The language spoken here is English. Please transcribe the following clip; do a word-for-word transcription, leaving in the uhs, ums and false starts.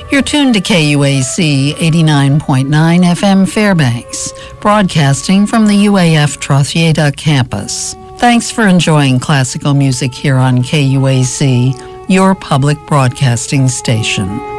You're tuned to K U A C eighty-nine point nine F M Fairbanks, broadcasting from the U A F Trothieta campus. Thanks for enjoying classical music here on K U A C, your public broadcasting station.